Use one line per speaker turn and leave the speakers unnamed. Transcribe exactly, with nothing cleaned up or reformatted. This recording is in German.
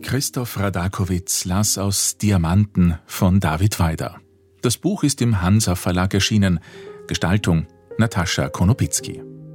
Christoph Radakowitz las aus Diamanten von David Waider. Das Buch ist im Hansa Verlag erschienen. Gestaltung Natascha Konopitzky.